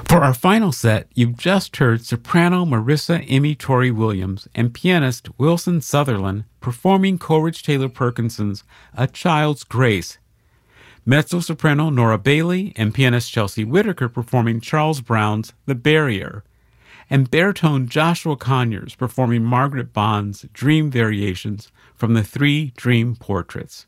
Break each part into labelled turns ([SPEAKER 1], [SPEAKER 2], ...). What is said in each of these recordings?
[SPEAKER 1] For our final set, you've just heard soprano Marissa Emmy Torrey Williams and pianist Wilson Sutherland performing Coleridge Taylor Perkinson's A Child's Grace, mezzo-soprano Nora Bailey and pianist Chelsea Whitaker performing Charles Brown's The Barrier, and baritone Joshua Conyers performing Margaret Bond's Dream Variations from the Three Dream Portraits.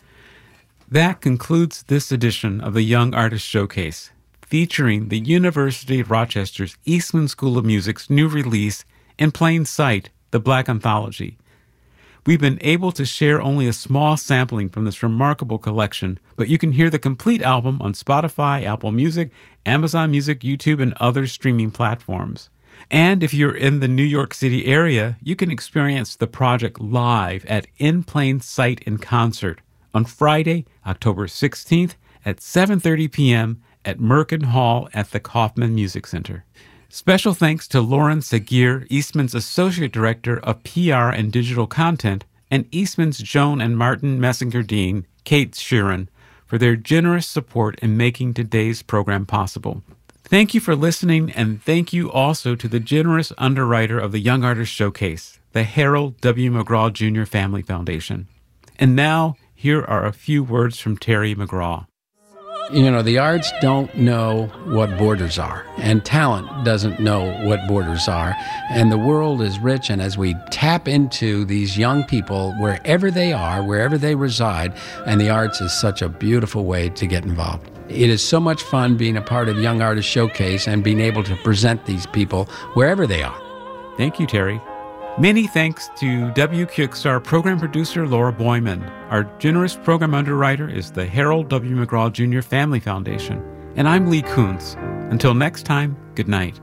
[SPEAKER 1] That concludes this edition of the Young Artist Showcase, featuring the University of Rochester's Eastman School of Music's new release, In Plain Sight, The Black Anthology. We've been able to share only a small sampling from this remarkable collection, but you can hear the complete album on Spotify, Apple Music, Amazon Music, YouTube, and other streaming platforms. And if you're in the New York City area, you can experience the project live at In Plain Sight in Concert on Friday, October 16th at 7:30 p.m. at Merkin Hall at the Kaufman Music Center. Special thanks to Lauren Seguir, Eastman's Associate Director of PR and Digital Content, and Eastman's Joan and Martin Messinger-Dean, Kate Sheeran, for their generous support in making today's program possible. Thank you for listening, and thank you also to the generous underwriter of the Young Artist Showcase, the Harold W. McGraw Jr. Family Foundation. And now, here are a few words from Terry McGraw.
[SPEAKER 2] You know, the arts don't know what borders are, and talent doesn't know what borders are, and the world is rich, and as we tap into these young people, wherever they are, wherever they reside, and the arts is such a beautiful way to get involved. It is so much fun being a part of Young Artist Showcase and being able to present these people wherever they are.
[SPEAKER 1] Thank you, Terry. Many thanks to WQXR program producer Laura Boyman. Our generous program underwriter is the Harold W. McGraw Jr. Family Foundation. And I'm Lee Kuntz. Until next time, good night.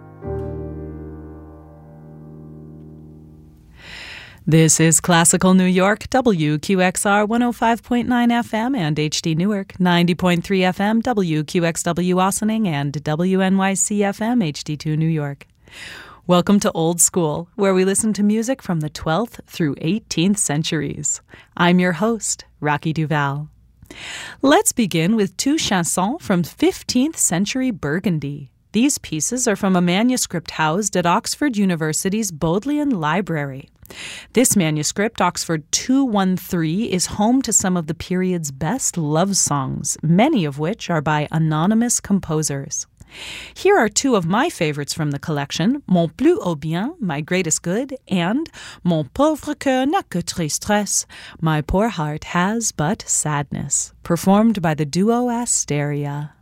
[SPEAKER 3] This is Classical New York, WQXR 105.9 FM and HD Newark, 90.3 FM, WQXW Ossining, and WNYC FM, HD2 New York. Welcome to Old School, where we listen to music from the 12th through 18th centuries. I'm your host, Rocky Duval. Let's begin with two chansons from 15th century Burgundy. These pieces are from a manuscript housed at Oxford University's Bodleian Library. This manuscript, Oxford 213, is home to some of the period's best love songs, many of which are by anonymous composers. Here are two of my favorites from the collection, Mon plus haut bien, My Greatest Good, and Mon pauvre cœur n'a que tristesse, My Poor Heart Has But Sadness, performed by the duo Asteria.